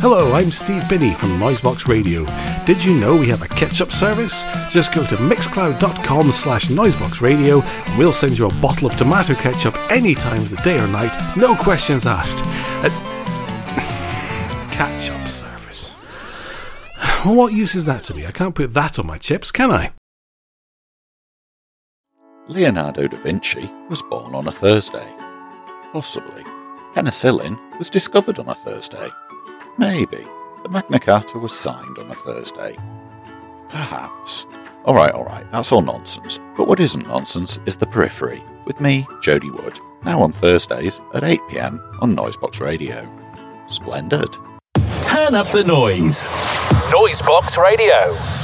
Hello, I'm Steve Binney from Noisebox Radio. Did you know we have a catch-up service? Just go to mixcloud.com/noiseboxradio and we'll send you a bottle of tomato ketchup any time of the day or night, no questions asked. Catch-up service. Well, what use is that to me? I can't put that on my chips, can I? Leonardo da Vinci was born on a Thursday. Possibly. Penicillin was discovered on a Thursday. Maybe. The Magna Carta was signed on a Thursday. Perhaps. Alright, that's all nonsense. But what isn't nonsense is The Periphery, with me, Jody Wood, now on Thursdays at 8 p.m. on Noisebox Radio. Splendid. Turn up the noise. Noisebox Radio.